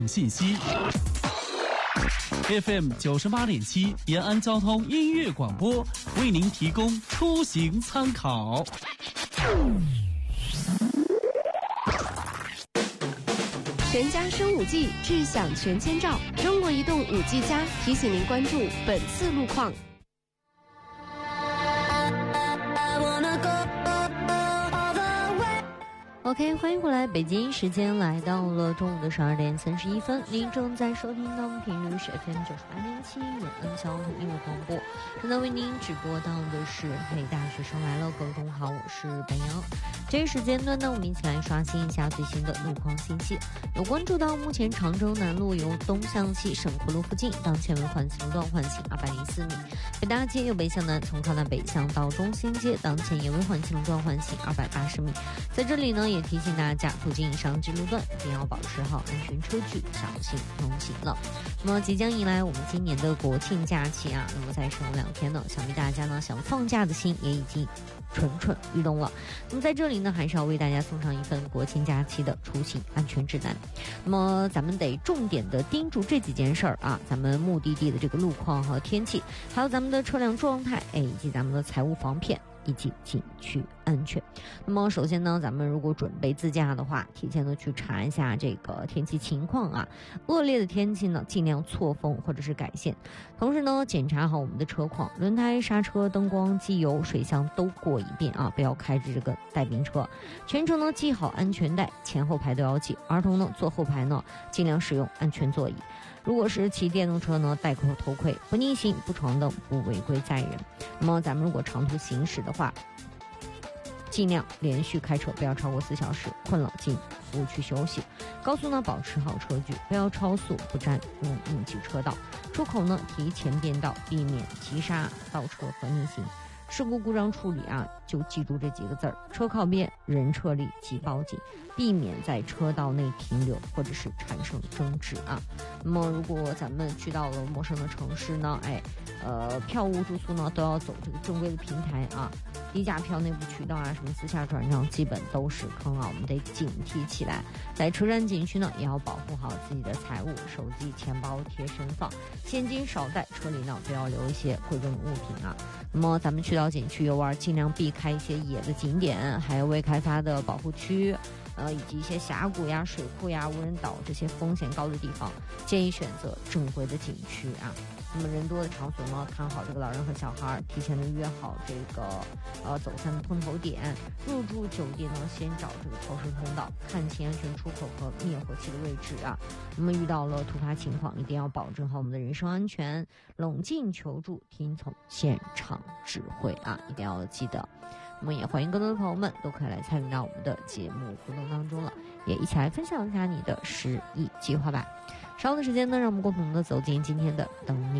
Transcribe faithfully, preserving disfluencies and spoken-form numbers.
信息。F M 九十八点七延安交通音乐广播为您提供出行参考。 全家升五 G， 智享全千兆。中国移动五 G 加提醒您关注本次路况。OK， 欢迎回来，北京时间来到了中午的十二点三十一分，您正在收听到的频率是 F M 九十八点七延安交通音乐广播，正在为您直播到的是嘿大学生来了，各位中午好，我是白杨。这一时间段呢，我们一起来刷新一下最新的路况信息。有关注到目前常州南路由东向西省湖路附近，当前为缓行段缓行二百零四米；北大街由北向南从靠南北向到中心街，当前也为缓行段缓行二百八十米。在这里呢，也提醒大家，途经以上之路段一定要保持好安全车距，小心通行了。那么即将迎来我们今年的国庆假期啊，那么再剩两天呢，想必大家呢想放假的心也已经蠢蠢欲动了。那么在这里呢，还是要为大家送上一份国庆假期的出行安全指南。那么咱们得重点的盯住这几件事儿啊，咱们目的地的这个路况和天气，还有咱们的车辆状态，哎，以及咱们的财务防骗以及景区安全。那么首先呢，咱们如果准备自驾的话，提前的去查一下这个天气情况啊，恶劣的天气呢尽量错峰或者是改线。同时呢，检查好我们的车况，轮胎、刹车、灯光、机油、水箱都过一遍啊，不要开着这个带病车。全程呢系好安全带，前后排都要系。儿童呢坐后排呢尽量使用安全座椅。如果是骑电动车呢，戴口头盔，不逆行、不闯灯、不违规载人。那么咱们如果长途行驶的话，尽量连续开车，不要超过四小时，困了进服务区休息。高速呢保持好车距，不要超速，不占用应急车道。出口呢提前变道，避免急刹、倒车和逆行。事故故障处理啊，就记住这几个字儿：车靠边，人撤离即报警，避免在车道内停留或者是产生争执啊。那么如果咱们去到了陌生的城市呢，哎，呃，票务住宿呢都要走这个正规的平台啊，低价票、内部渠道啊，什么私下转账，基本都是坑啊，我们得警惕起来。在车站景区呢，也要保护好自己的财物，手机、钱包贴身放，现金少带，车里呢不要留一些贵重的物品啊。那么咱们去到景区游玩，尽量避开一些野的景点，还有未开发的保护区，呃，以及一些峡谷呀、水库呀、无人岛这些风险高的地方，建议选择正规的景区啊。那么人多的场所呢，看好这个老人和小孩，提前的约好这个呃走散的碰头点。入住酒店呢，先找这个逃生通道，看清安全出口和灭火器的位置啊。那么遇到了突发情况，一定要保证好我们的人身安全，冷静求助，听从现场指挥啊，一定要记得。那么也欢迎更多的朋友们都可以来参与到我们的节目互动当中了，也一起来分享一下你的十亿计划吧。稍后的时间呢，让我们共同的走进今天的等你